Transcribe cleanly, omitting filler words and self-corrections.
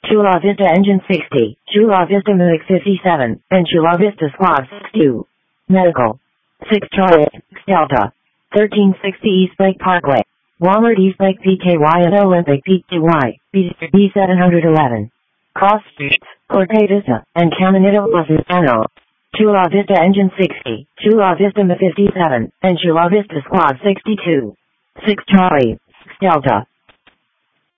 Chula Vista Engine 60, Chula Vista Muick 57, and Chula Vista Squad 62. Medical. 6 Charlie, 6 Delta. 1360 East Lake Parkway. Walmart East Lake PKY and Olympic PKY, B711. Cross Streets, Corte Vista, and Caminito Blasano. Chula Vista Engine 60, Chula Vista M 57, and Chula Vista Squad 62. 6 Charlie, 6 Delta.